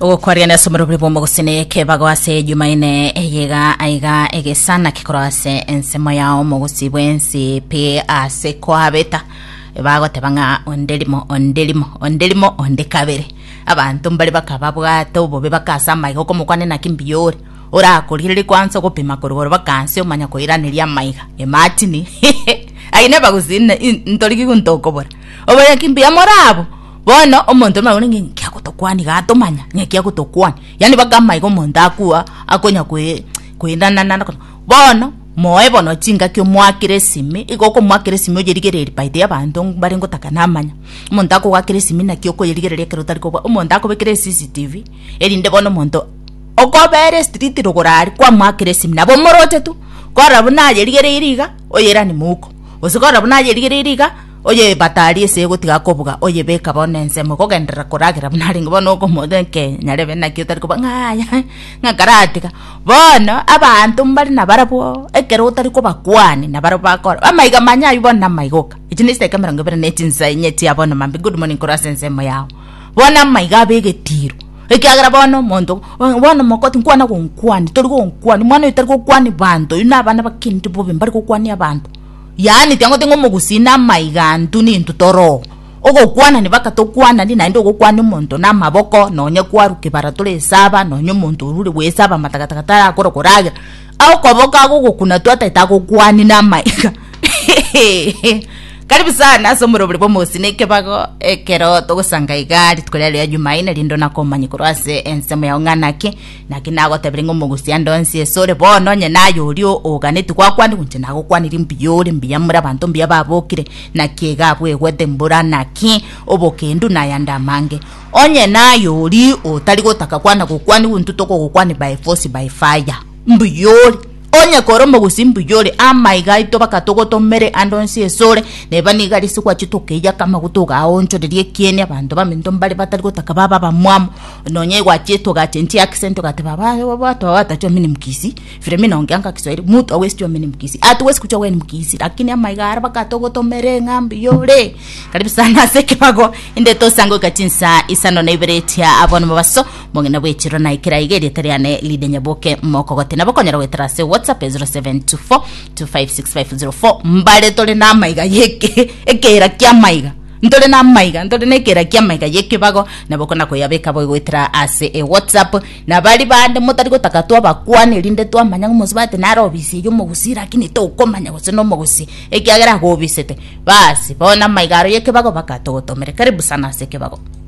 Ukwaria na somero buli bombo kusine kebago ase Jumaine eyega aiga egesana kikorase ensemo yao mogusibwensi pe ase kwabeta bago tebanga ondelimo ondekabere abantu mbali bakababwata ubobe bakasama igoko mukwane na kimbiyori ora akorire kwanza gupima korogoro bakanse umanya koiraniria maiga ematini aine bagusine ntoriki kuntokobora oboya kimbiya morabo bono omonto mabone ngiya kutokwani gatomanya ngiya kutokwani yani bakamaigo monda akua akonya kwindanana bono moe bono chinga kyo mwakire simi igoko mwakire simi oyerigereri paide abantu bari ngotaka namanya monda ko wakire simi na kyo koyerigereri kerotari ko monda ko bekire CCTV erinde bono monto okobere street rogorari kwa mwakire simi nabo morote tu kora buna yerigereri iga oyerani muko osikora buna yerigereri iga oye batari ese gotiga kobuga oye beka bonense muko gendera koragira bunari ngono ko modenke nyarebe na kyotari ko ngaya ngakaratika bono abantu mbali na barabo ekero utari ko bakwani na barabo bakora amaiga manya yubona maigoka ichiniste kamera ngobere netinsa nyeti abona mambi good morning korasense moyao bona maiga begetiro ekiagra bono mondo bono mokoti nkwana ko nkwani tori ko nkwani mwana utari ko kwani bantu ina abana bakindi bobe mbali ko kwani abantu yani tengo mugusina maigantu ni ntutoro ogo kwana ni bakatokwana ni naindo okwana umuntu namaboko nonye kwaruke baratule saba nonye umuntu ururi wesaba matakatakatara akorokoraga au koboka ago kuna twata itako kwani na maiga karibu sana somero buli bomosine kebago ekero togusanga igari tukolele ya Jumaine lindo nakomanya kurase ensemo ya nganake nakinago tebringo mugusia ndonsi esore bono nye nayo ulio oganeti kwa kwandi kunje nago kwaniri mbiyore mbiyamura bantu mbiya babokire nakega bwegwete mbura naki obokendu nayanda mange onye nayo uli otali gotaka kwana kukwani untutoko kukwani by force by fire mbiyore onye koromo gusimbu yole amaiga ito bakatogoto mere andonsi esore nebani gali sikwa chitokeya kama gutoga oncho de kiene abantu bamendo mbali batali gotaka baba bamwamo nonye gwachito gachenchi accent gatebaba bato batacho mini mkisi firemi nongeanga Kiswahili mutu awestio mini mkisi atuwezi kucho weni mkisi lakini amaiga araba katogoto mere ngambi yole karibu sana sekebago inde to sango kachinsa isano neberetia abono babaso mongena bwechiro na ikira igeri teriane lidenya boke mokogote nabokonyera wetrase WhatsApp 0724256504 mbale tole na maiga yeke ekera kya maiga ntole na maiga ntole nekera kya maiga yeke bago nabokona ko yabeka boy wetra ase WhatsApp na bali bande motari gotakatwa bakwane linde twa manya ngumuzibate na robisi yo mugusira kini to komanya gose no mugusi ekyagera go bisete basi bona maiga yeke bago bakatogotomere karibu sana seke bago